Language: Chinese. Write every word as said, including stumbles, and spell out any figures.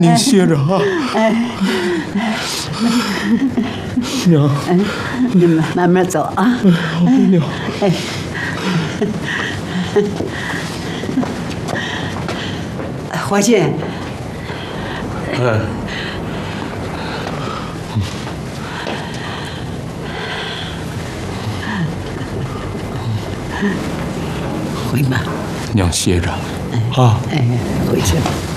您歇着啊。哎，娘， 你们慢慢走啊。 哎，好，娘。哎。 火信。 哎。 回吧。 娘歇着。啊。 哎，回去吧。